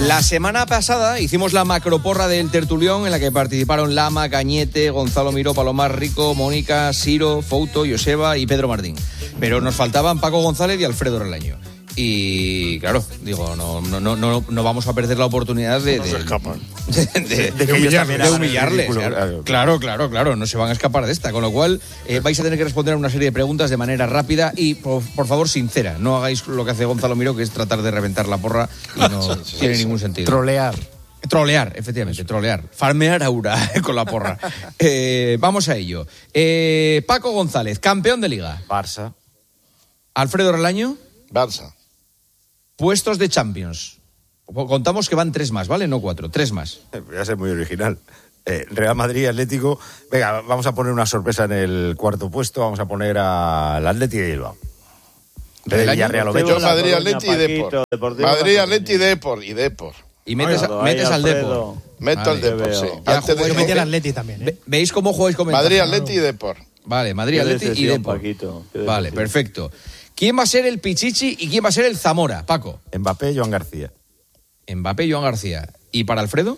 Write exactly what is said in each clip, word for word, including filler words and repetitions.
La semana pasada hicimos la macroporra del tertulión en la que participaron Lama, Cañete, Gonzalo Miró, Palomar Rico, Mónica, Siro, Fouto, Joseba y Pedro Martín. Pero nos faltaban Paco González y Alfredo Relaño. Y claro, digo, no, no, no, no, no vamos a perder la oportunidad de, no de, se escapan. de, de, de, de, humillar, de humillarles. Claro, claro, claro, claro, no se van a escapar de esta. Con lo cual, eh, vais a tener que responder a una serie de preguntas de manera rápida y, por, por favor, sincera. No hagáis lo que hace Gonzalo Miró, que es tratar de reventar la porra y no sí, tiene sí, ningún sentido. Trolear. Trolear, efectivamente, Eso. trolear. Farmear aura con la porra. eh, vamos a ello. Eh, Paco González, campeón de Liga. Barça. Alfredo Relaño. Barça. Puestos de Champions. Contamos que van tres más, ¿vale? No cuatro, tres más. Voy a ser muy original. Eh, Real Madrid, Atlético. Venga, vamos a poner una sorpresa en el cuarto puesto. Vamos a poner al Atlético de Bilbao. De Villarreal, lo meto. Madrid, Atlético y Depor. Madrid, Atlético y Depor. Y Depor. Y metes, Ay, metes al Depor. Meto vale, al Depor, sí. Antes de meter al Atlético también, ¿eh? ¿Veis cómo jugáis con ventaja? Madrid, Atlético y Depor. Vale, Madrid, Atlético y Depor. Vale, perfecto. ¿Quién va a ser el Pichichi y quién va a ser el Zamora, Paco? Mbappé, Joan García. Mbappé, Joan García. ¿Y para Alfredo?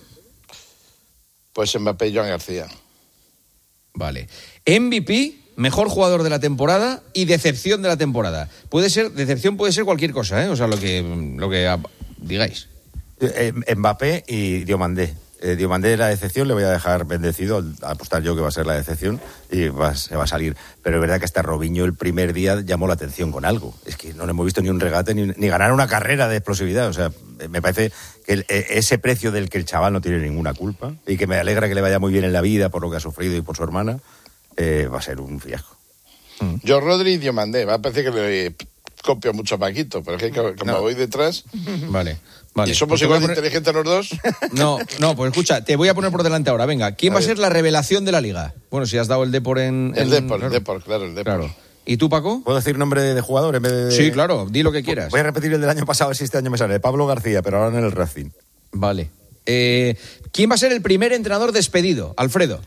Pues Mbappé, Joan García. Vale. M V P, mejor jugador de la temporada y decepción de la temporada. Puede ser, decepción puede ser cualquier cosa, ¿eh? O sea, lo que, lo que digáis. Eh, Mbappé y Diomandé. Eh, Diomandé la decepción, le voy a dejar bendecido, a apostar yo que va a ser la decepción y va, se va a salir. Pero es verdad que hasta Robinho el primer día llamó la atención con algo. Es que no le hemos visto ni un regate ni, ni ganar una carrera de explosividad. O sea, me parece que el, ese precio del que el chaval no tiene ninguna culpa y que me alegra que le vaya muy bien en la vida por lo que ha sufrido y por su hermana, eh, va a ser un fiasco. Mm. Yo, Rodri y Diomandé, va a parecer que le copio mucho a Paquito, pero es que como no. voy detrás... Vale. Vale. ¿Y somos igual de inteligentes los dos? No, no, pues escucha, te voy a poner por delante ahora. Venga, ¿quién a va ver. a ser la revelación de la Liga? Bueno, si has dado el Depor en... El en, Depor, claro. el Depor, claro, el Depor. Claro. ¿Y tú, Paco? ¿Puedo decir nombre de jugador en vez de...? Sí, claro, di lo que quieras. Voy a repetir el del año pasado, si este año me sale. Pablo García, pero ahora en el Racing. Vale. Eh, ¿Quién va a ser el primer entrenador despedido? Alfredo.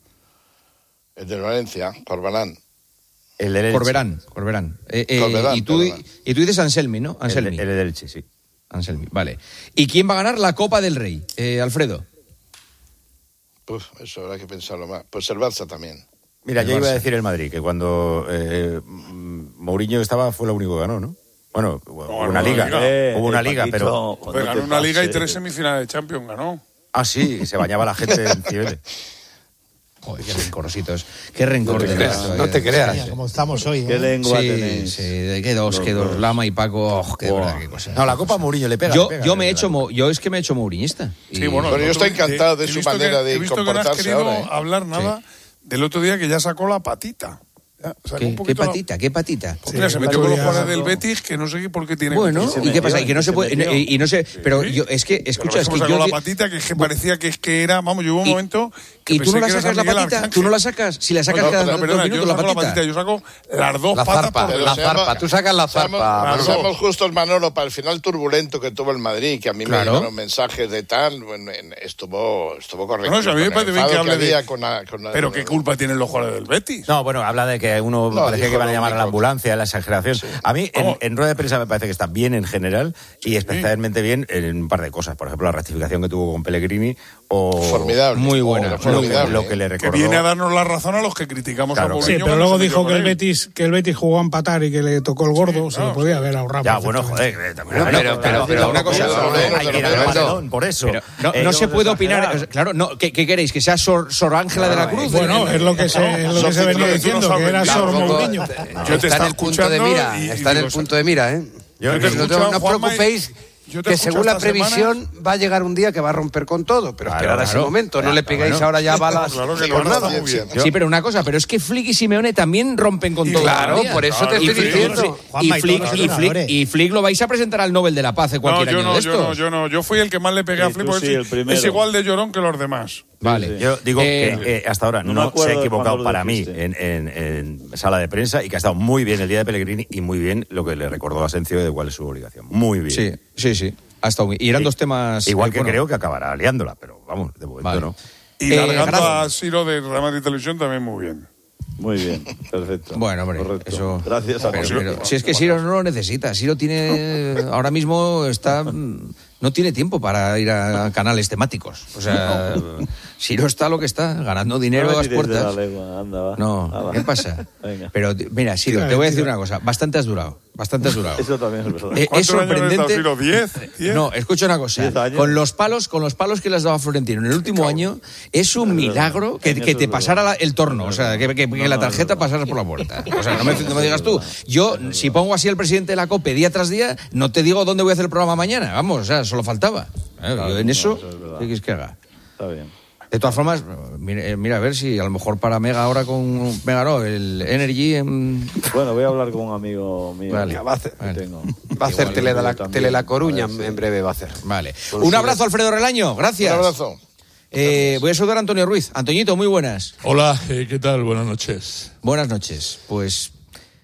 El de Valencia, Corbalán. El del Elche. Corberán, Corberán. Eh, eh, Corberán, y, tú, y tú dices Anselmi, ¿no? Anselmi. El, el del Elche, sí. Anselmi, vale. ¿Y quién va a ganar la Copa del Rey? Eh, Alfredo. Uf, eso habrá que pensarlo más. Pues el Barça también. Mira, el yo Barça. iba a decir el Madrid, que cuando eh, Mourinho estaba fue lo único que ganó, ¿no? Bueno, hubo no, una no, liga, liga. Eh, hubo una liga, Paquito, pero... Pues ganó una liga y tres semifinales de Champions, ganó. Ah, sí, se bañaba la gente en Cibeles. Joder, qué rencorositos. Qué rencor. No te creas. No te creas. Mira, como estamos hoy, ¿eh? Qué lengua sí, tenéis. Sí, de qué dos, qué dos. Lama y Paco. Oh, qué, wow. verdad, qué cosa. No, la Copa Mourinho le pega. Yo, le pega, yo me he verdad. hecho, yo es que me he hecho mouriñista. Sí, bueno, pero yo estoy encantado de he su manera que, de he visto comportarse que no has querido ahora, ¿eh? hablar nada sí. del otro día que ya sacó la patita. Ya, ¿Qué, ¿Qué patita? ¿Qué patita? Pues mira, Sí, se metió con los ya jugadores sacó. del Betis, que no sé por qué tiene... Bueno, que ¿y qué pasa? Y que no se puede... Y, y no sé... Pero sí. yo, es que, escucha, es que sacó yo... la patita, que, es que parecía que, es que era... Vamos, yo hubo un y, momento... Que ¿Y tú no la sacas la patita? Arcángel. ¿Tú no la sacas? Si la sacas no, cada no, dos perdona, minutos yo la saco patita. la patita. Yo saco las dos la patas zarpa, por la delante. zarpa. Tú sacas la zarpa. Seamos, seamos justos, Manolo, para el final turbulento que tuvo el Madrid, que a mí Claro. me llegaron mensajes de tal, bueno, estuvo, estuvo correcto. No, si a mí me parece bien que hable de... Con la, con la, Pero qué culpa tienen los jugadores del Betis. No, bueno, habla de que uno No, parecía dijo que iban a lo llamar a la único. ambulancia, la exageración. Sí. A mí, en, Vamos. en rueda de prensa me parece que está bien en general y especialmente bien en un par de cosas. Por ejemplo, la rectificación que tuvo con Pellegrini o... Formidable. Muy buena, Oh, muy formidable. Lo que le Que recordó... viene a darnos la razón a los que criticamos Claro, a Sí, Mourinho. pero cuando luego se dijo metió que el con él. Betis que el Betis jugó a empatar y que le tocó el gordo, Sí, se no, lo podía sí. haber ahorrado. Ya, bueno, perfectamente. joder, también. Bueno, pero- pero- pero- una cosa, pero- hay pero- que ir al pero- Paredón, por eso. Pero no, Eh, no se puede opinar... exagerar. o sea, Claro, no, ¿qué, qué queréis? ¿Que sea Sor, Sor Ángela de la Cruz? Bueno, es lo que se, es lo que se venía Tú no diciendo, sabes, que era claro, Sor tampoco- Mourinho. Yo te está en estaba el punto de escuchando mira, y- está en y el digo, punto de mira, ¿eh? Yo te he no, te- escuchado, no os Juanma, y- preocupéis, yo te que escucho según la esta previsión semana- va a llegar un día que va a romper con todo, pero Claro, esperad a ese claro. momento, no Claro, le pegáis claro. ahora ya balas Claro que por no, nada. está muy bien. Sí, pero una cosa, pero es que Flick y Simeone también rompen con Y todo. Claro, todavía. por eso te Claro, estoy sí, diciendo. Y Juanma, y Flick, todos los y, Flick, entrenadores. y Flick lo vais a presentar al Nobel de la Paz de No, cualquier yo año no, de yo estos. no, yo no. Yo fui el que más le pegué a Sí, Flick tú porque sí, es- el primero. es igual de llorón que los demás. Vale. Yo digo Eh, que eh, hasta ahora no no, me acuerdo se ha de equivocado cuándo lo para mí dijiste. en, en, en sala de prensa y que ha estado muy bien el día de Pellegrini y muy bien lo que le recordó a Asensio de cuál es su obligación. Muy bien. Sí, sí, sí. Ha estado muy... Y eran Y- dos temas... Igual eh, que bueno, creo que acabará liándola, pero vamos, de momento Vale. no. Y Eh, largando gracias. a Siro de Real Madrid Televisión también muy bien. Muy bien, perfecto. Bueno, hombre, Correcto. eso... Gracias a Pero, vosotros. pero si es que Siro no lo necesita. Siro tiene... Ahora mismo está... no tiene tiempo para ir a canales temáticos. O sea, si no está lo que está, ganando dinero a las puertas. Anda, va. No, Ah, va. ¿qué pasa? Venga. Pero mira, Siro, te voy a decir una cosa, bastante has durado, bastante has durado. Eso también es verdad. Eh, es ¿Cuántos años le has dado, sorprendente. Ciro? ¿Diez? ¿Diez? No, escucha una cosa. Diez años. Con los palos, con los palos que le has dado a Florentino en el último año, es un milagro que, que te pasara la- el torno, o sea, que, que- que la tarjeta pasara por la puerta. O sea, no me, no me digas tú. Yo, si pongo así al presidente de la COPE día tras día, no te digo dónde voy a hacer el programa mañana. Vamos, o sea, solo faltaba. Eh, yo en eso, eso es verdad. ¿qué quieres que haga? Está bien. De todas formas, mira, eh, mira a ver si a lo mejor para Mega ahora con Mega no, el Energy en... Bueno, voy a hablar con un amigo mío. Vale. que Va a hacer, tengo. va a hacer Igual Tele, yo la, también. Tele La Coruña, A ver si- en breve va a hacer. Vale. Con Un su- abrazo, Alfredo Relaño. Gracias. Un abrazo. Eh, voy a saludar a Antonio Ruiz. Antoñito, muy buenas. Hola, eh, ¿qué tal? Buenas noches. Buenas noches. Pues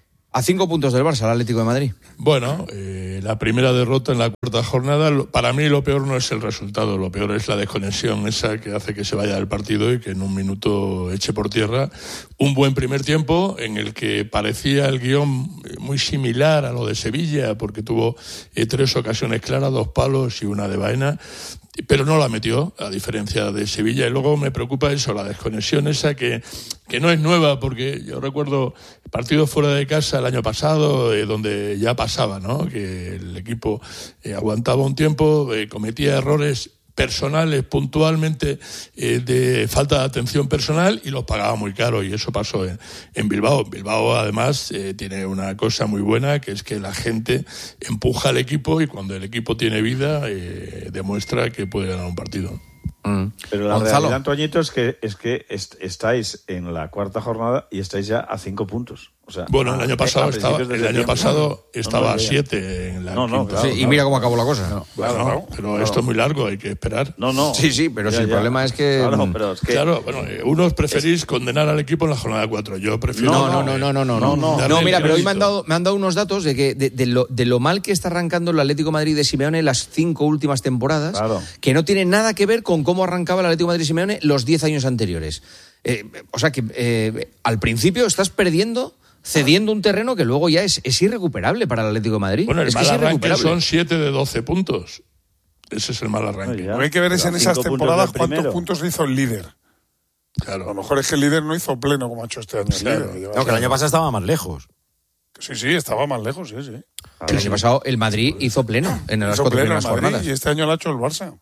a cinco puntos del Barça, el Atlético de Madrid. Bueno, eh, la primera derrota en la cuarta jornada, lo- para mí lo peor no es el resultado, lo peor es la desconexión esa que hace que se vaya del partido y que en un minuto eche por tierra un buen primer tiempo en el que parecía el guión muy similar a lo de Sevilla, porque tuvo eh, tres ocasiones claras, dos palos y una de Baena, pero no la metió, a diferencia de Sevilla. Y luego me preocupa eso, la desconexión esa que, que no es nueva, porque yo recuerdo partidos fuera de casa el año pasado, eh, donde ya pasaba, ¿no? Que el equipo eh, aguantaba un tiempo, eh, cometía errores personales, puntualmente, eh, de falta de atención personal y los pagaba muy caro, y eso pasó en, en Bilbao. Bilbao, además, eh, tiene una cosa muy buena, que es que la gente empuja al equipo y cuando el equipo tiene vida, eh, demuestra que puede ganar un partido. Mm. Pero la Gonzalo. realidad, Antoñito, es que, es que est- estáis en la cuarta jornada y estáis ya a cinco puntos. O sea, Bueno, el a- año pasado a estaba, principios de el año septiembre. pasado No, no, estaba no, a ya. siete en la No, no, quinta. claro, Sí, y mira cómo acabó la cosa. Bueno, Claro, pero claro. esto es muy largo, hay que esperar. No, no. Sí, sí, pero si el problema es que- Claro, pero es que... Claro, bueno, eh, unos preferís condenar al equipo en la jornada cuatro. Yo prefiero. No, no, no, no, no, no. No, no. darle No, el mira, pero hoy me han, crédito. dado, me han dado unos datos de que de, de lo, de lo mal que está arrancando el Atlético de Madrid de Simeone las cinco últimas temporadas, Claro. que no tiene nada que ver con cómo arrancaba el Atlético de Madrid de Simeone los diez años anteriores. Eh, o sea que eh, al principio estás perdiendo, cediendo un terreno que luego ya es, es irrecuperable para el Atlético de Madrid. Bueno, el es que mal es arranque irrecuperable. son siete de doce puntos. Ese es el mal arranque. Ya. Lo que hay que ver es en Cinco esas puntos temporadas del cuántos primero. puntos hizo el líder. A Claro. lo mejor es que el líder no hizo pleno como ha hecho este año. el Claro. líder, que lleva- No, que el año pasado estaba más lejos. Sí, sí, estaba más lejos, sí, sí. El año pasado el Madrid hizo pleno en las Hizo cuatro pleno el primeras Madrid jornadas. y este año lo ha hecho el Barça.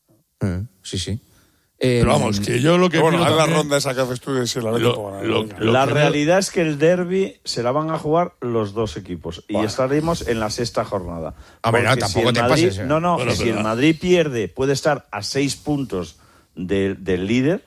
Eh, Sí, sí. Eh, Pero vamos, que yo lo que Pero bueno, miro haz la también- ronda esa que haces tú de si el Atlético va a ganar. lo- Venga. lo- La que realidad es que el derbi se la van a jugar los dos equipos y Bueno. estaremos en la sexta jornada. A ver, no, Porque tampoco el te Madrid- pases, eh. No, no, Bueno, que si pero- el Madrid pierde puede estar a seis puntos de- del líder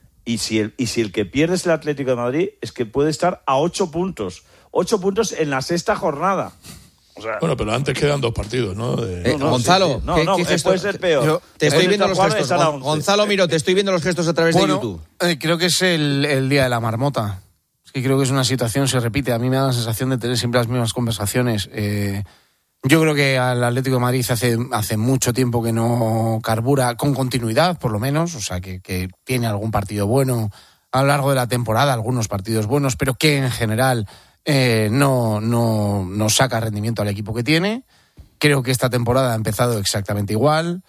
y si, el, y si el que pierde es el Atlético de Madrid es que puede estar a ocho puntos. Ocho puntos en la sexta jornada. O sea, Bueno, pero antes quedan dos partidos, ¿no? De- Eh, no, no, Gonzalo, sí, sí. No, ¿qué- no, qué eh, gesto? puede ser peor. Yo te estoy Puede viendo estar los Juan, gestos. está a la Gon- once. Gonzalo Miro, te estoy viendo los gestos a través Bueno, de YouTube. eh, creo que es el, el día de la marmota. Es que creo que es una situación, se repite. A mí me da la sensación de tener siempre las mismas conversaciones. Eh, yo creo que al Atlético de Madrid hace, hace mucho tiempo que no carbura con continuidad, por lo menos. O sea, que, que tiene algún partido bueno a lo largo de la temporada, algunos partidos buenos, pero que en general eh, no, no, no saca rendimiento al equipo que tiene. Creo que esta temporada ha empezado exactamente igual.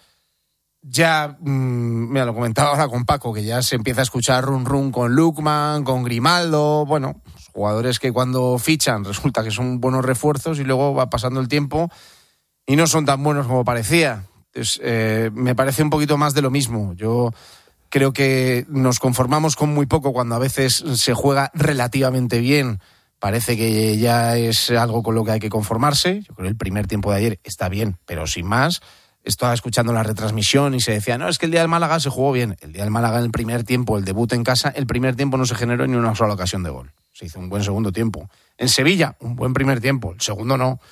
Ya, mmm, mira, lo comentaba ahora con Paco, que ya se empieza a escuchar run run con Lukman, con Grimaldo, bueno, jugadores que cuando fichan resulta que son buenos refuerzos y luego va pasando el tiempo y no son tan buenos como parecía. Entonces, eh, me parece un poquito más de lo mismo. Yo creo que nos conformamos con muy poco cuando a veces se juega relativamente bien. Parece que ya es algo con lo que hay que conformarse. Yo creo que el primer tiempo de ayer está bien, pero sin más. Estaba escuchando la retransmisión y se decía, no, es que el día del Málaga se jugó bien. El día del Málaga en el primer tiempo, el debut en casa, el primer tiempo no se generó ni una sola ocasión de gol. Se hizo un buen segundo tiempo. En Sevilla, un buen primer tiempo. El segundo no.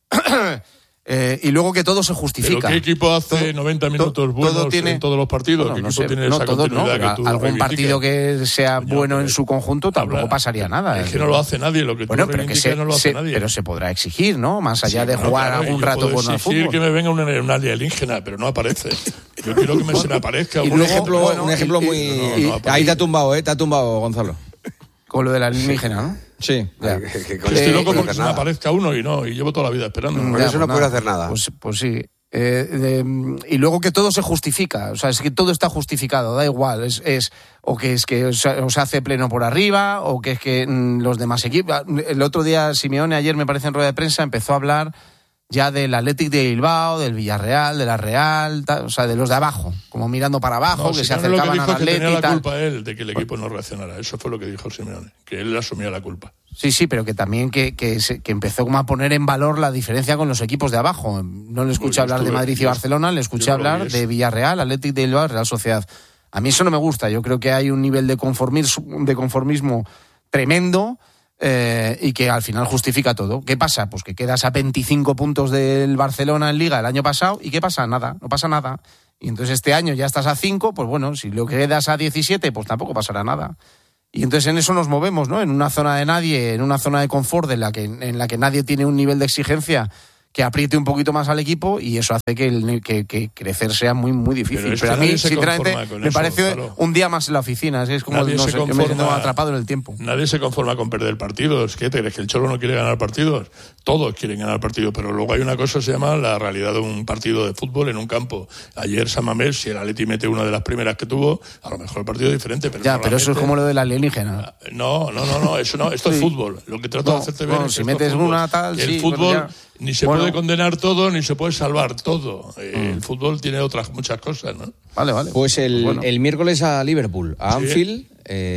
Eh, y luego que todo se ¿Pero justifica. qué equipo hace Todo- noventa to- minutos todo buenos tiene- en todos los partidos? Bueno, ¿Qué no equipo sé, tiene no, esa todos no. continuidad que tú Algún reivindicas? partido que sea Coño, bueno en pero su conjunto tampoco habla- pasaría nada. Es que no lo hace nadie, lo que tú Bueno, pero que reivindicas se, no lo hace se- nadie. pero se podrá exigir, ¿no? Más allá Sí, de bueno, jugar claro, algún yo rato puedo bueno al exigir fútbol. que me venga una, una alienígena, pero no aparece. Yo quiero que me, se me aparezca. y Un luego, ejemplo, bueno, un ejemplo y- muy... y- no, no, Ahí te ha tumbado, ¿eh? Te ha tumbado, Gonzalo. Con lo de la alienígena, ¿no? Sí. Que- que- que con Estoy eso no loco puede porque hacer se me nada. aparezca uno y no, y llevo toda la vida esperando. Con Ya, eso no pues puede nada. hacer nada. Pues, pues sí. Eh, de, y luego que todo se justifica, o sea, es que todo está justificado, da igual, es, es o que es que os, os hace pleno por arriba, o que es que mm, los demás equipos. El otro día, Simeone, ayer me parece en rueda de prensa, empezó a hablar ya del Athletic de Bilbao, del Villarreal, de la Real, tal, o sea, de los de abajo, como mirando para abajo, No, que si se no, lo acercaban que al dijo que Athletic tenía y la tal. culpa él de que el equipo no reaccionara. Eso fue lo que dijo Simeone, que él asumía la culpa. Sí, sí, pero que también que, que, se, que empezó como a poner en valor la diferencia con los equipos de abajo. No le escuché Pues hablar estuve, de Madrid y yo, Barcelona, le escuché yo no lo hablar vi de eso. Villarreal, Athletic de Bilbao, Real Sociedad. A mí eso no me gusta. Yo creo que hay un nivel de conformismo, de conformismo tremendo eh, y que al final justifica todo. ¿Qué pasa? Pues que quedas a veinticinco puntos del Barcelona en Liga el año pasado y ¿qué pasa? Nada, no pasa nada. Y entonces este año ya estás a cinco, pues bueno, si lo quedas a diecisiete, pues tampoco pasará nada. Y entonces en eso nos movemos, ¿no? En una zona de nadie, en una zona de confort en la que, en la que nadie tiene un nivel de exigencia que apriete un poquito más al equipo y eso hace que, el, que, que crecer sea muy muy difícil. Pero, es Pero a que mí, nadie se sinceramente, conforma con me eso, parece Gonzalo. un día más en la oficina. Es como, Nadie no se sé, que me conforma- siento atrapado en el tiempo. Nadie se conforma con perder partidos. ¿Qué te crees? ¿Que el Cholo no quiere ganar partidos? Todos quieren ganar partidos, pero luego hay una cosa que se llama la realidad de un partido de fútbol en un campo. Ayer San Mamés, si el Atleti mete una de las primeras que tuvo, a lo mejor el partido es diferente. Pero Ya, pero eso es normalmente- como lo del alienígena. No, no, no, no, eso no, esto es Sí. fútbol. Lo que trato No, de hacerte bueno, ver es si que esto metes es fútbol. una, tal, Que el sí, pero fútbol ya. ni se Bueno. puede condenar todo, ni se puede salvar todo. Eh, El fútbol tiene otras muchas cosas, ¿no? Vale, vale. Pues el, Bueno. el miércoles a Liverpool, a Sí. Anfield,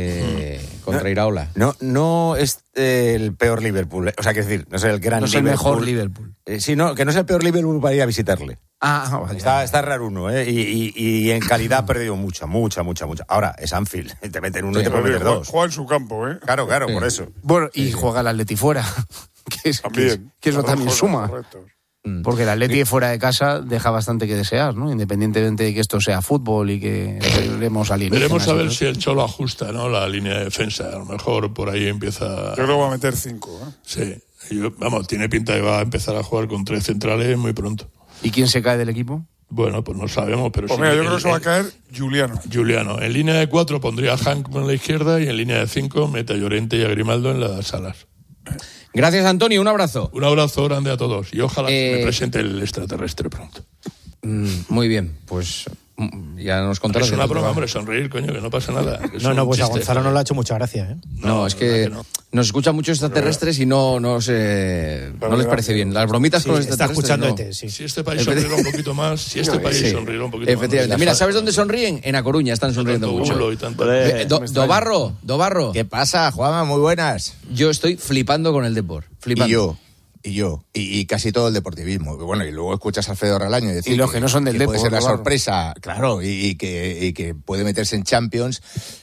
eh, contra Iraola. No, no es eh, el peor Liverpool. O sea, que decir, no es el gran No es el Liverpool. mejor Liverpool. Eh, sí, no, que no es el peor Liverpool para ir a visitarle. Ah, vale. Está, está raro uno, ¿eh? Y, y, y en calidad ha perdido mucha, mucha, mucha, mucha. Ahora, es Anfield. Te meten uno y te pueden meter Juega, dos. juega en su campo, ¿eh? Claro, claro, por eso. Bueno, y juega el Atleti fuera. que, es, que, es, También. que eso Los dos también juegan suma. correctos. Porque el Atleti fuera de casa deja bastante que desear, ¿no? Independientemente de que esto sea fútbol y que veremos alienígenas. Veremos a ver y si el Cholo ajusta, ¿no? La línea de defensa. A lo mejor por ahí empieza. Yo creo que va a meter cinco, ¿eh? Sí. Yo- vamos, tiene pinta de que va a empezar a jugar con tres centrales muy pronto. ¿Y quién se cae del equipo? Bueno, pues no sabemos, pero Pues sí mira, yo el- creo que se va a el- caer Juliano. Juliano. En línea de cuatro pondría a Hank en la izquierda y en línea de cinco mete a Llorente y a Grimaldo en las alas. Gracias, Antonio. Un abrazo. Un abrazo grande a todos y ojalá Eh, me presente el extraterrestre pronto. Mm, muy bien, pues mm, ya nos contarás. Es una el broma, programa. hombre, sonreír, coño, que no pasa nada. que es No, un no, pues a chiste. Gonzalo no le ha hecho mucha gracia, ¿eh? No, es que, verdad que no. nos escuchan muchos extraterrestres y no, no, se, no les parece bien. Las bromitas Sí, con los está extraterrestres. escuchando no. E T, sí. Si este país sonriera un poquito más, si este país Sí, sonriera un poquito efectivamente. más. Mira, ¿sabes dónde sonríen? En A Coruña están sonriendo Tanto mucho. bulo y tanto- Hombre, Eh, Do- Dobarro, Dobarro. ¿Qué pasa, Juanma? Muy buenas. Yo estoy flipando con el Depor. Flipando. Y yo, y yo, y, y casi todo el deportivismo. Y bueno, y luego escuchas a Alfredo Relaño decir Y los que no son del que puede Depor, ser la Navarro. sorpresa, claro, y, y que, y que puede meterse en Champions.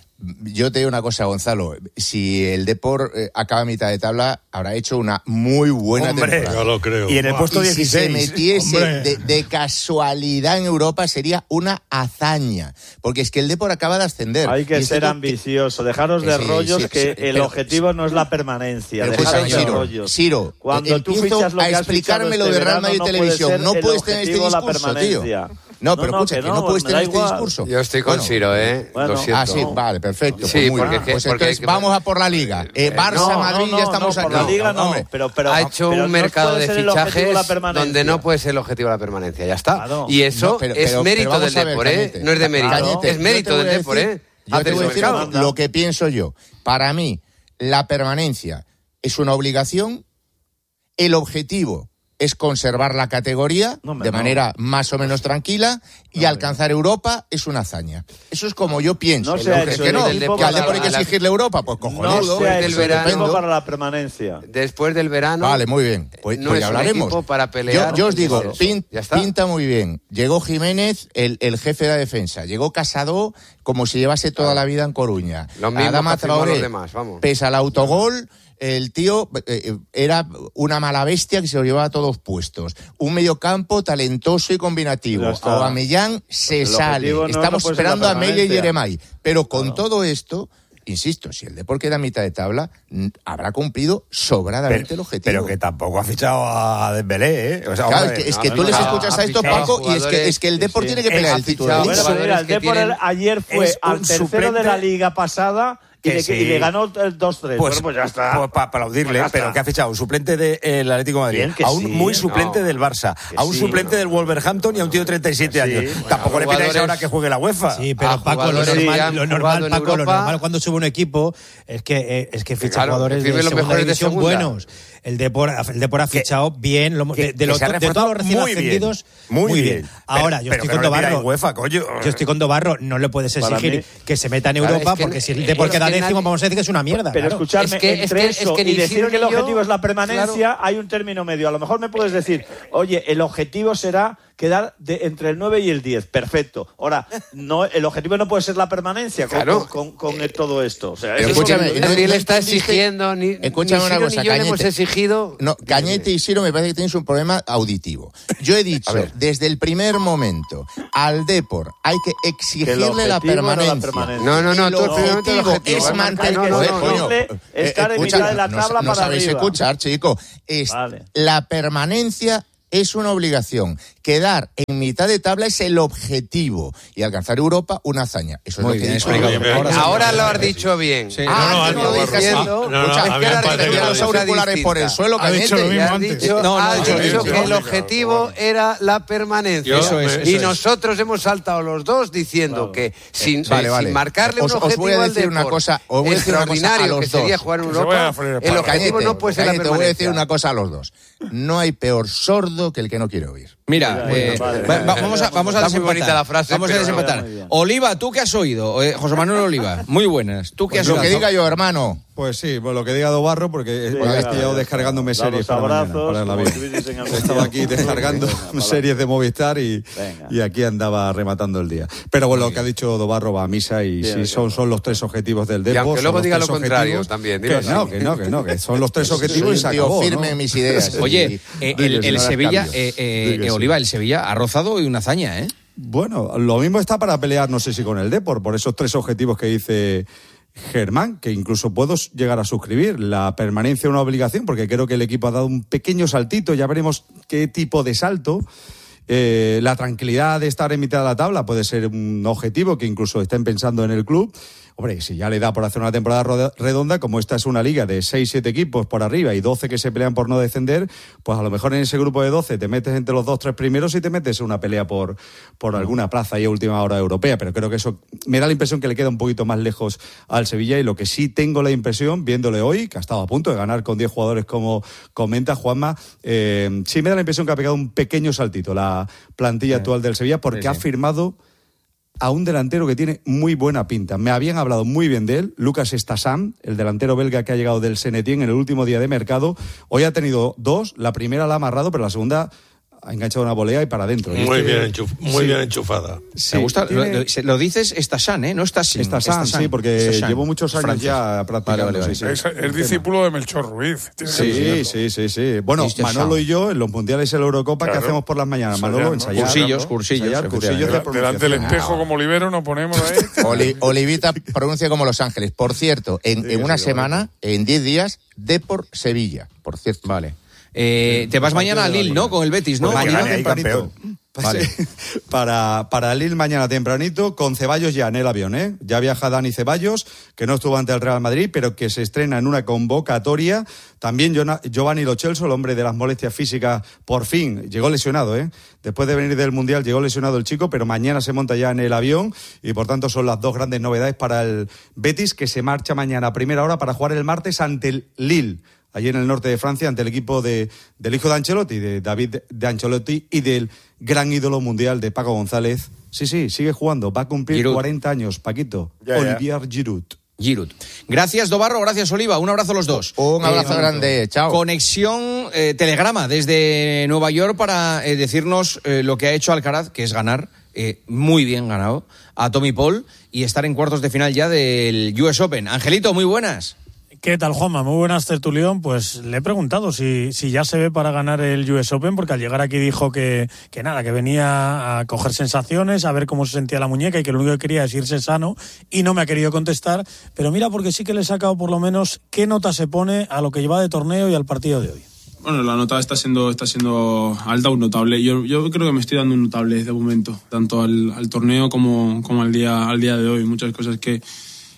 Yo te digo una cosa, Gonzalo, si el Depor eh, acaba a mitad de tabla, habrá hecho una muy buena Hombre, temporada. Ya lo creo. Y en el puesto Y si se dieciséis. metiese hombre. de, de casualidad en Europa sería una hazaña. Porque es que el Depor acaba de ascender. Hay Y que este ser to- ambicioso, dejaros de Sí, rollos, sí, que sí, el pero- objetivo no es la permanencia. Pero Dejaros escúchame, de Ciro, rollos. Ciro, Cuando tú empiezo fichas lo a que has explicarme fichado lo de este Real Madrid verano, no puede Televisión. ser No el puedes tener este objetivo la discurso, tío. permanencia. No, pero No, no, escucha, que que no, no puedes me da tener este igual. discurso. Yo estoy con Bueno, Ciro, ¿eh? Bueno, Lo siento. Ah, sí, vale, perfecto. Sí, pues muy porque bien. es que- Pues porque entonces hay que- vamos a por la Liga. Eh, Barça, No, Madrid, no, ya no, estamos no, aquí. por la Liga no, hombre. pero, pero, ha hecho pero un no mercado puede de ser el objetivo fichajes la permanencia. donde no puede ser el objetivo la permanencia, ya está. Claro. Y eso No, pero- es pero- mérito pero vamos del a ver, Depor, ¿eh? Cañete. No es de mérito, Cañete, es yo mérito te voy del a Depor, decir- ¿eh? Yo Hacer te voy a ese decir mercado. lo que pienso yo. Para mí, la permanencia es una obligación, el objetivo es conservar la categoría No, hombre, de no. manera más o menos tranquila y alcanzar Europa es una hazaña. Eso es como yo pienso. No se ha Que- hecho que no, el que equipo al Depor hay que para la- exigirle Europa, pues No cojonudo. se ha del hecho el verano. equipo para la permanencia. Después del verano. Vale, muy bien. Pues, No pues es ya un hablaremos. equipo para pelear. Yo, yo os digo, Claro. pin- Ya está. pinta muy bien. Llegó Jiménez, el, el jefe de la defensa. Llegó Casado como si llevase toda la vida en Coruña. Lo mismo Adama que afirmó Traoré, los demás, vamos. pese al autogol, el tío eh, eh, era una mala bestia que se lo llevaba a todos puestos. Un mediocampo talentoso y combinativo. Ya está. Aubameyang se El sale. objetivo no- Estamos no puede ser esperando la a Mella y permanencia. Yeremay. Pero con Claro. todo esto, insisto, si el Depor queda a mitad de tabla, mm, habrá cumplido sobradamente el objetivo. Pero que tampoco ha fichado a Dembélé, ¿eh? O sea, Claro, hombre, es que, es no, que no, tú les no, escuchas ha a esto, fichado Paco, y es que, jugadores- es que el Depor sí, tiene que sí. pelear Ha el título de fichado Liga. Bueno, mira, el jugadores que Depor tienen- ayer fue es al un tercero suplente. de la liga pasada y, le, sí. y le ganó el dos tres. Pues, bueno, pues ya está. Pues para aplaudirle, Pues ya pero está. que ha fichado un suplente del Atlético de Madrid, Bien, que a un sí, muy suplente no. del Barça, Que a un sí, suplente no. del Wolverhampton y a un tío de treinta y siete Sí, años. bueno, Tampoco le pidáis jugadores- ahora que juegue la UEFA. Sí, pero A Paco, lo jugadores que normal, han lo jugado normal, en Paco, lo Europa. normal cuando sube un equipo es que eh, es que ficha Claro, jugadores que de firme los segunda mejores de división segunda. buenos. El Depor, el Depor ha fichado bien, lo- que- de, de que los- se ha de reforzado todos los recién muy bien, ascendidos, muy bien. Ahora, Pero- yo pero estoy que con no le pidáis Dobarro. UEFA, coño. Yo estoy con Dobarro, no le puedes Para exigir mí- que se meta en Claro, Europa es que- porque si el es Depor que queda nadie- décimo, vamos a decir que es una mierda. Pero claro. escuchadme, Es que- entre es que- eso es que y ni decir Ciro que el ni yo- objetivo es la permanencia, hay un término medio. A lo mejor me puedes decir, oye, el objetivo será quedar de, entre el nueve y el diez. Perfecto. Ahora, no, el objetivo no puede ser la permanencia con, Claro. con, con, con todo esto. O sea, Pero eso- escúchame, Porque no- nadie no le está entendiste- exigiendo, ni, Escúchame ni una Ciro cosa, ni yo le hemos Cañete. exigido. No, Cañete y Siro me parece que tienes un problema auditivo. Yo he dicho, ver. desde el primer momento, al Depor hay que Que el exigirle la objetivo no la permanencia. permanencia. No, no, no, Y tú lo el primer momento el objetivo objetivo, es ¿eh? mantener... No, no, Joder, no, coño, no. eh, Estar en escucha, mitad de la no- tabla no, para sabéis arriba. escuchar, chico. Es, Vale. La permanencia es una obligación. Quedar en mitad de tabla es el objetivo. Y alcanzar Europa, una hazaña. Eso es Muy lo que bien he dicho. explicado. Bien, Ahora sí. Ahora lo has dicho bien. Sí. Ah, No, no, antes no, lo no, dije no, así. no, no, no, Escucha, a mí es me que ahora parece te que tiran los lo dice auriculares por el suelo, Ha dicho lo Cañete. mismo Has antes. dicho, No, no, has ha dicho dicho eso, que sí. el objetivo era la permanencia. Yo Eso es, me- eso y es. nosotros hemos saltado los dos diciendo Claro. que sin, Vale, eh, vale. sin marcarle Os- un os objetivo voy a al decir una Depor cosa- os voy a decir una cosa a extraordinario los que sería dos. jugar en Se voy a Europa, freír el el palo. objetivo Cañete, no puede ser la Cañete, te voy a decir permanencia. una cosa a los dos. No hay peor sordo que el que no quiere oír. Mira, Bueno, eh, vale, va- vale. va- vamos a, vamos a Está muy desempatar. bonita la frase, Vamos a pero- desempatar. Muy bien. Oliva, ¿tú qué has oído? Eh, José Manuel Oliva, muy buenas. ¿Tú qué has Lo oído? que diga yo, hermano. Pues sí, pues lo que diga Dobarro, porque Sí, me habéis claro, pillado ya descargándome está. series Dados para abrazos, mañana, para la como vida. estuvieseis en algún Estaba día. aquí descargando Venga, vale. series de Movistar y, Venga. y aquí andaba rematando el día. Pero bueno, lo que ha dicho Dobarro va a misa y Bien, sí, bien. son, son los tres objetivos del Y Depor. aunque son luego los diga tres lo contrario objetivos. también, Que dilo así. no, que no, que no, que son los tres objetivos y Soy se un tío acabó, firme ¿no? en mis ideas. Oye, Y- eh, y el, les el no las Sevilla, cambio. eh, eh, Di que eh, sí. Oliva, el Sevilla ha rozado y una hazaña, ¿eh? Bueno, lo mismo está para pelear, no sé si con el Depor, por esos tres objetivos que dice Germán, que incluso puedo llegar a suscribir. La permanencia es una obligación, porque creo que el equipo ha dado un pequeño saltito, ya veremos qué tipo de salto. Eh, la tranquilidad de estar en mitad de la tabla puede ser un objetivo que incluso estén pensando en el club. Hombre, si ya le da por hacer una temporada roda- redonda, como esta es una liga de seis siete equipos por arriba y doce que se pelean por no descender, pues a lo mejor en ese grupo de doce te metes entre los dos tres primeros y te metes en una pelea por, por alguna plaza ahí a última hora europea. Pero creo que eso me da la impresión que le queda un poquito más lejos al Sevilla, y lo que sí tengo la impresión, viéndole hoy, que ha estado a punto de ganar con diez jugadores como comenta Juanma, eh, sí me da la impresión que ha pegado un pequeño saltito la plantilla actual del Sevilla, porque Sí, sí. ha firmado a un delantero que tiene muy buena pinta. Me habían hablado muy bien de él, Lucas Stassam, el delantero belga que ha llegado del Saint-Étienne en el último día de mercado. Hoy ha tenido dos, la primera la ha amarrado, pero la segunda ha enganchado una volea y para adentro. Y Muy, este- bien, enchuf- muy sí, bien enchufada. sí, Me gusta, tiene- lo, lo- lo dices Stasan, ¿eh? No Stasin. Stassam, sí, porque llevo muchos años Francés. ya practicando. Vale, vale, sí, vale. sí. Es, es discípulo de Melchor Ruiz. Tiene que Sí, enseñarlo. sí, sí, sí. Bueno, Stassam. Manolo y yo en los mundiales en la Eurocopa, ¿qué Claro. hacemos por las mañanas? Ensayar, Manolo, ¿no? ensayar. Cursillos, ¿no? cursillos, Ensayar, cursillos de efectivamente. Delante del pronunciación. espejo como libero nos ponemos ahí. Oli- Olivita pronuncia como Los Ángeles. Por cierto, en, en una semana, en diez días, Depor Sevilla. Por cierto. Vale. Eh, te vas mañana a Lille, ¿no? Con el Betis, ¿no? Pues Porque mañana gane ahí, tempranito. campeón. Vale. para, para Lille mañana tempranito, con Ceballos ya en el avión, ¿eh? Ya viaja Dani Ceballos, que no estuvo ante el Real Madrid, pero que se estrena en una convocatoria. También Giona- Giovanni Lo Celso, el hombre de las molestias físicas, por fin llegó lesionado, ¿eh? Después de venir del Mundial llegó lesionado el chico, pero mañana se monta ya en el avión y por tanto son las dos grandes novedades para el Betis, que se marcha mañana a primera hora para jugar el martes ante el Lille, allí en el norte de Francia, ante el equipo de, del hijo de Ancelotti, de David de Ancelotti, y del gran ídolo mundial de Paco González. Sí, sí, sigue jugando, va a cumplir Giroud. cuarenta años, Paquito. Ya, ya. Olivier Giroud. Giroud. Gracias, Dobarro, gracias, Oliva. Un abrazo a los dos. Un abrazo Eh, grande. Chao. Conexión eh, Telegrama desde Nueva York para eh, decirnos eh, lo que ha hecho Alcaraz, que es ganar, eh, muy bien ganado, a Tommy Paul y estar en cuartos de final ya del U S Open. Angelito, muy buenas. ¿Qué tal, Juanma? Muy buenas, tertulión. Pues le he preguntado si, si ya se ve para ganar el U S Open, porque al llegar aquí dijo que, que nada, que venía a coger sensaciones, a ver cómo se sentía la muñeca y que lo único que quería es irse sano, y no me ha querido contestar. Pero mira, porque sí que le he sacado por lo menos qué nota se pone a lo que lleva de torneo y al partido de hoy. Bueno, la nota está siendo, está siendo alta, un notable. Yo, yo creo que me estoy dando un notable de momento, tanto al, al torneo como, como al, día, al día de hoy. Muchas cosas que,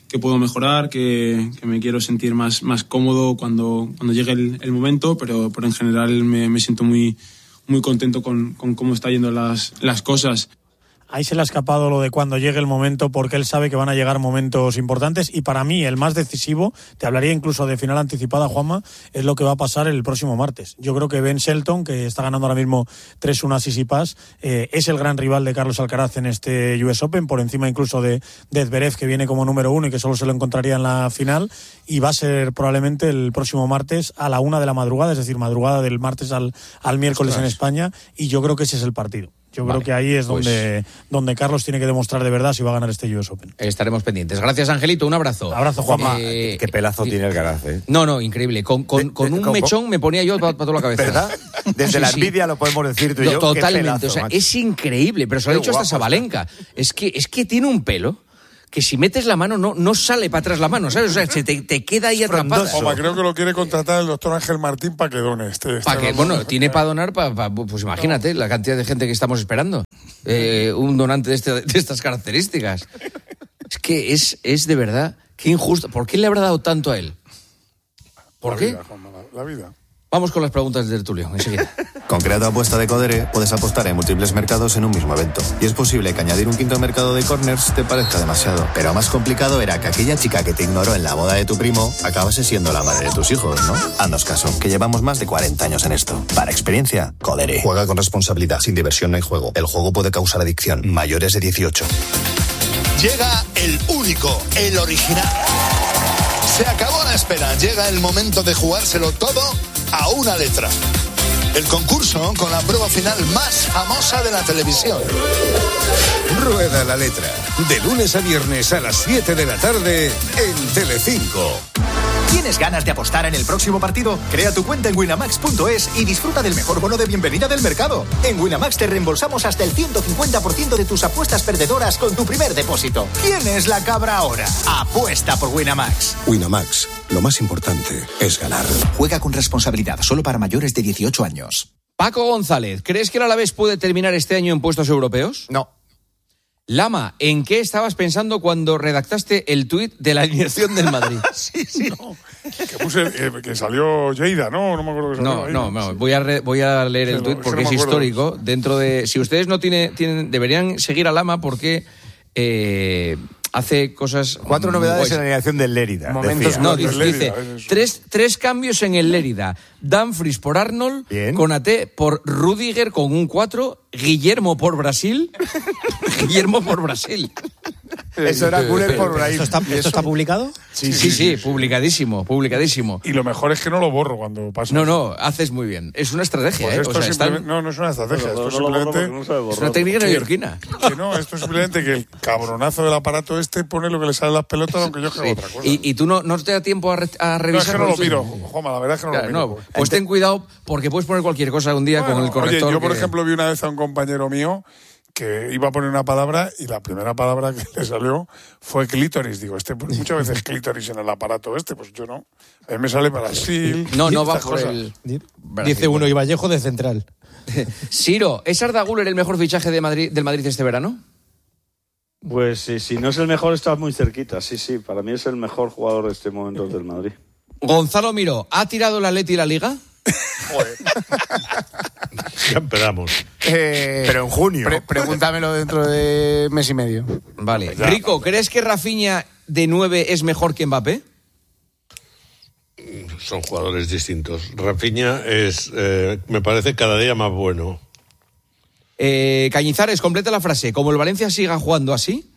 que puedo mejorar, que, que me quiero sentir más, más cómodo cuando, cuando llegue el, el momento, pero, pero en general me, me siento muy, muy contento con, con cómo están yendo las, las cosas. Ahí se le ha escapado lo de cuando llegue el momento, porque él sabe que van a llegar momentos importantes, y para mí el más decisivo, te hablaría incluso de final anticipada, Juanma, es lo que va a pasar el próximo martes. Yo creo que Ben Shelton, que está ganando ahora mismo tres uno a Tsitsipas, eh, es el gran rival de Carlos Alcaraz en este U S Open, por encima incluso de, de Zverev, que viene como número uno y que solo se lo encontraría en la final, y va a ser probablemente el próximo martes a la una de la madrugada, es decir, madrugada del martes al, al miércoles Ostras. en España, y yo creo que ese es el partido. Yo vale, creo que ahí es donde, pues, donde Carlos tiene que demostrar de verdad si va a ganar este U S Open. Estaremos pendientes. Gracias, Angelito. Un abrazo. Abrazo, Juanma. Eh, Qué pelazo tiene el Alcaraz, ¿eh? No, no, increíble. Con, con, con un mechón me ponía yo para, para toda la cabeza. ¿Verdad? Desde sí, la envidia sí. lo podemos decir tú y yo. Totalmente. Pelazo, o sea, macho. Es increíble. Pero se lo ha dicho hasta Sabalenka. Es que, es que tiene un pelo que si metes la mano no, no sale para atrás la mano, ¿sabes? O sea, se te, te queda ahí atrapada. Oma, creo que lo quiere contratar el doctor Ángel Martín para que done. Este, este para que, bueno, tiene para donar, pa, pa, pues imagínate no. la cantidad de gente que estamos esperando. Eh, un donante de, este, de estas características. Es que es, es de verdad, qué injusto. ¿Por qué le habrá dado tanto a él? ¿Por la qué? Vida, Juanma, la, la vida. Vamos con las preguntas de Tertulión, enseguida. Con Creato Apuesta de Codere puedes apostar en múltiples mercados en un mismo evento. Y es posible que añadir un quinto mercado de corners te parezca demasiado. Pero más complicado era que aquella chica que te ignoró en la boda de tu primo acabase siendo la madre de tus hijos, ¿no? Haznos caso, que llevamos más de cuarenta años en esto. Para experiencia, Codere. Juega con responsabilidad. Sin diversión no hay juego. El juego puede causar adicción. Mayores de dieciocho. Llega el único, el original. Se acabó la espera. Llega el momento de jugárselo todo a una letra. El concurso con la prueba final más famosa de la televisión. Rueda la letra. De lunes a viernes a las siete de la tarde en Telecinco. ¿Tienes ganas de apostar en el próximo partido? Crea tu cuenta en winamax punto es y disfruta del mejor bono de bienvenida del mercado. En Winamax te reembolsamos hasta el ciento cincuenta por ciento de tus apuestas perdedoras con tu primer depósito. ¿Quién es la cabra ahora? Apuesta por Winamax. Winamax, lo más importante es ganar. Juega con responsabilidad, solo para mayores de dieciocho años. Paco González, ¿crees que el Alavés puede terminar este año en puestos europeos? No. Lama, ¿en qué estabas pensando cuando redactaste el tuit de la alineación del Madrid? sí, sí. No, que, puse, eh, que salió Lleida, ¿no? No me acuerdo que salió. No, ahí, no, no. Voy a, re, voy a leer el tuit porque no es histórico. Dentro de, si ustedes no tiene, tienen, deberían seguir a Lama porque eh, hace cosas. Cuatro novedades en la alineación del Lérida. Momentos, no, dice, Lérida, dice tres, tres cambios en el Lérida. Dumfries por Arnold, Bien. Konaté por Rudiger con un cuatro, Guillermo por Brasil. Guillermo por Brasil. Eso era Guller por Brasil. ¿Esto está, ¿esto eso? está publicado? Sí sí, sí, sí, sí, publicadísimo, publicadísimo. Y lo mejor es que no lo borro cuando pasa. No, no, haces muy bien. Es una estrategia, pues ¿eh? esto O sea, están... están... No, no es una estrategia. No, no, esto no, simplemente... no no es una técnica neoyorquina. Que no, esto es simplemente que el cabronazo del aparato este pone lo que le sale a las pelotas, aunque yo creo sí. otra cosa. Y, y tú no, no te da tiempo a, re, a revisar. No, es que no lo miro, Juanma, la verdad es que no claro, lo miro. No, pues Entonces... ten cuidado porque puedes poner cualquier cosa un día bueno, con el corrector. Oye, yo por que... ejemplo vi una vez a un compañero mío que iba a poner una palabra y la primera palabra que le salió fue clítoris. Digo, este pues, muchas veces clítoris en el aparato este, pues yo no. A mí me sale Brasil. No, no va por cosas. el... Brasil, dice uno, y Vallejo de central. Ciro, ¿es Arda Güler el mejor fichaje de Madrid, del Madrid este verano? Pues sí, si no es el mejor, estás muy cerquita. Sí, sí, para mí es el mejor jugador de este momento del Madrid. Gonzalo Miró, ¿ha tirado el Atleti la Liga? Joder. Ya esperamos. Eh, Pero en junio. Pre- pregúntamelo dentro de mes y medio. Vale. Ya. Rico, ¿crees que Rafinha de nueve es mejor que Mbappé? Son jugadores distintos. Rafinha es, eh, me parece, cada día más bueno. Eh, Cañizares, completa la frase. ¿Como el Valencia siga jugando así?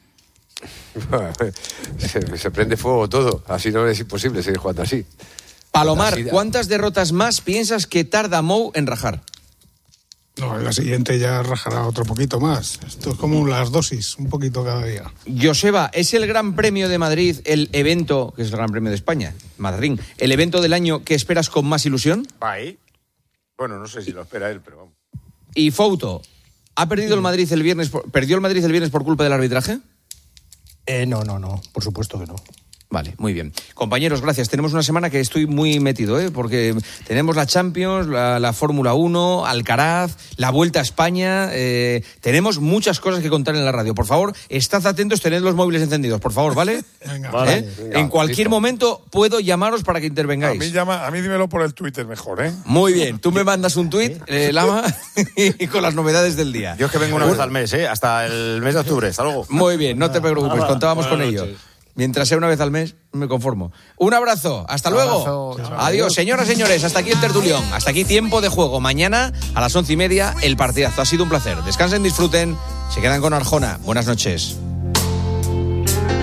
se, se prende fuego todo. Así no es imposible seguir jugando así. Palomar, ¿cuántas derrotas más piensas que tarda Mou en rajar? No, en la siguiente ya rajará otro poquito más. Esto es como las dosis, un poquito cada día. Joseba, ¿es el Gran Premio de Madrid el evento, que es el Gran Premio de España, Madrid, el evento del año que esperas con más ilusión? Ahí. Bueno, no sé si lo espera él, pero vamos. Y Fouto, ¿ha perdido el Madrid el viernes por, perdió el Madrid el viernes por culpa del arbitraje? Eh, no, no, no, por supuesto que no. Vale, muy bien. Compañeros, gracias. Tenemos una semana que estoy muy metido, ¿eh? Porque tenemos la Champions, la, la Fórmula uno, Alcaraz, la Vuelta a España. Eh, tenemos muchas cosas que contar en la radio. Por favor, estad atentos, tened los móviles encendidos, por favor, ¿vale? Venga. Vale. ¿Eh? Venga, en cualquier listo. momento puedo llamaros para que intervengáis. A mí, llama, a mí dímelo por el Twitter mejor, ¿eh? Muy bien. Tú me mandas un tuit, eh, Lama, y con las novedades del día. Yo es que vengo una vez al mes, ¿eh? Hasta el mes de octubre. Hasta luego. Muy bien, no te preocupes, contábamos con ello. Mientras sea una vez al mes, me conformo. Un abrazo, hasta un luego. Abrazo. Adiós, señoras y señores, hasta aquí el tertulión. Hasta aquí Tiempo de Juego. Mañana a las once y media, el partidazo. Ha sido un placer. Descansen, disfruten. Se quedan con Arjona. Buenas noches.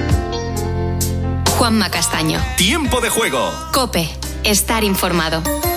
Juanma Castaño. Tiempo de Juego. COPE. Estar informado.